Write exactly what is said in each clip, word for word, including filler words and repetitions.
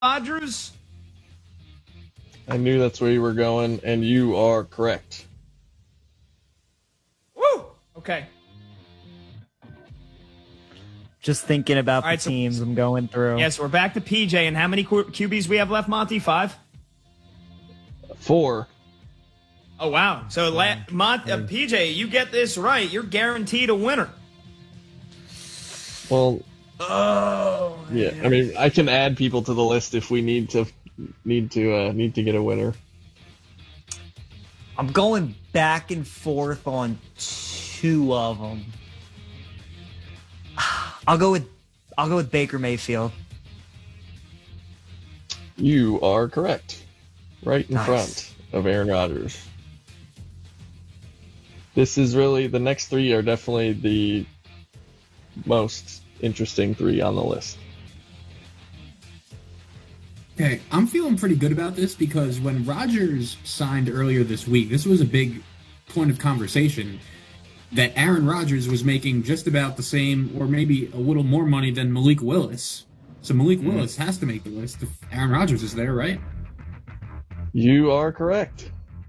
Rodgers? I knew that's where you were going, and you are correct. Woo! Okay. Just thinking about right, the so, teams I'm going through. Yes, we're back to P J. And how many Q Bs we have left, Monty? Five? Four. Oh, wow. So, la- Mont- uh, P J, you get this right, you're guaranteed a winner. Well, oh, yeah. I mean, I can add people to the list if we need to need to uh, need to get a winner. I'm going back and forth on two of them. I'll go with I'll go with Baker Mayfield. You are correct. Right in Nice. front of Aaron Rodgers. This is really, the next three are definitely the most interesting three on the list. Okay, I'm feeling pretty good about this because when Rodgers signed earlier this week, this was a big point of conversation that Aaron Rodgers was making just about the same or maybe a little more money than Malik Willis. So Malik mm. Willis has to make the list if Aaron Rodgers is there, right? You are correct.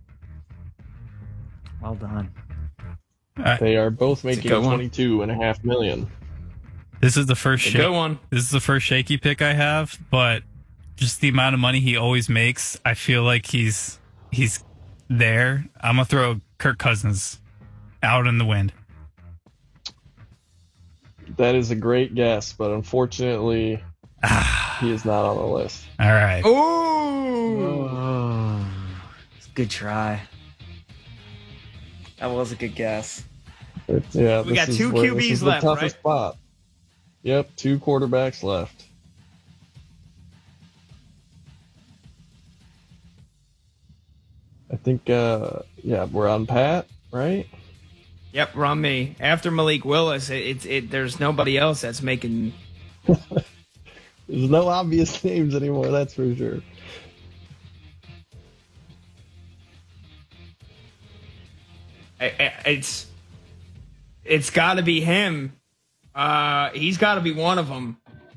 Well done. Right. They are both making twenty-two and a half million. This is the first sh- good one. This is the first shaky pick I have, but just the amount of money he always makes, I feel like he's he's there. I'm gonna throw Kirk Cousins out in the wind. That is a great guess, but unfortunately, he is not on the list. All right. Ooh. Oh, good try. That was a good guess. It's, yeah, we got two where, Q Bs this is left, the toughest right? spot. Yep, two quarterbacks left. I think, uh, yeah, we're on Pat, right? Yep, we're on me. After Malik Willis, it, it, it there's nobody else that's making. There's no obvious names anymore, that's for sure. I, I, it's it's got to be him. Uh, he's got to be one of them.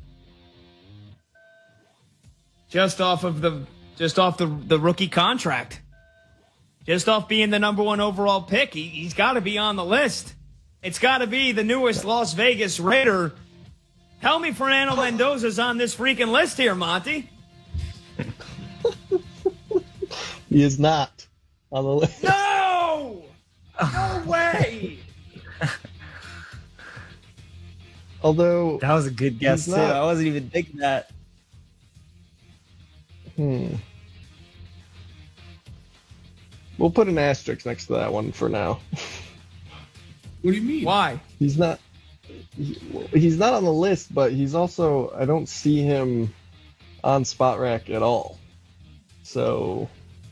Just off of the just off the the rookie contract. Just off being the number one overall pick, he, he's got to be on the list. It's got to be the newest Las Vegas Raider. Tell me Fernando Mendoza's on this freaking list here, Monty. He is not on the list. No! No way! Although... That was a good guess, too. Not... I wasn't even thinking that. Hmm. We'll put an asterisk next to that one for now. What do you mean? Why? He's not. He, he's not on the list, but he's also. I don't see him on Spot Rack at all. So.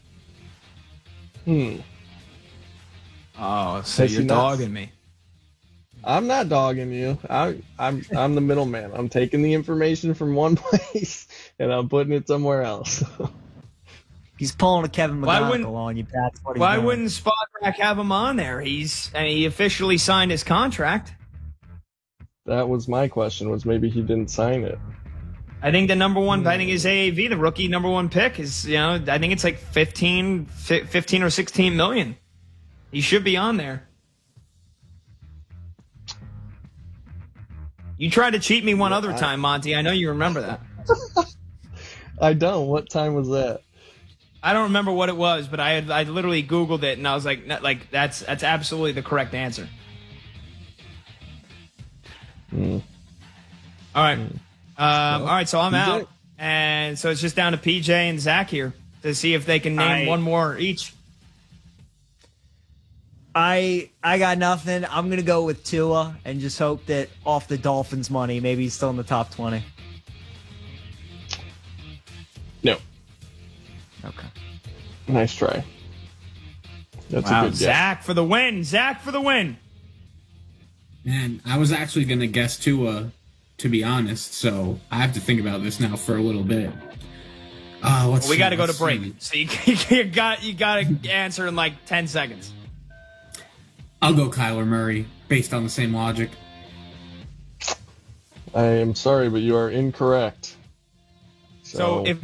Hmm. Oh, so Has you're he not- dogging me. I'm not dogging you. I, I'm I'm the middleman. I'm taking the information from one place and I'm putting it somewhere else. He's pulling a Kevin Why McGonigal wouldn't- on you, Pat. What he's Why doing. wouldn't Spot Rack have him on there? He's I mean, he officially signed his contract. That was my question. Was maybe he didn't sign it. I think the number one, I think his A A V, the rookie number one pick is, you know, I think it's like fifteen, fifteen or sixteen million. He should be on there. You tried to cheat me one Yeah, other I- time, Monty. I know you remember that. I don't. What time was that? I don't remember what it was, but I had I literally Googled it and I was like, no, like that's that's absolutely the correct answer. Hmm. All right, um, all right. So I'm P J? out, and so it's just down to P J and Zach here to see if they can name I- one more each. I I got nothing. I'm gonna go with Tua and just hope that off the Dolphins' money, maybe he's still in the top twenty. No. Okay. Nice try. That's Wow, a good guess. Zach for the win. Zach for the win. Man, I was actually going to guess Tua, to be honest, so I have to think about this now for a little bit. Uh, let's Well, we see, got to go to let's break. see. So you, you got you got to answer in like ten seconds. I'll go Kyler Murray, based on the same logic. I am sorry, but you are incorrect. So if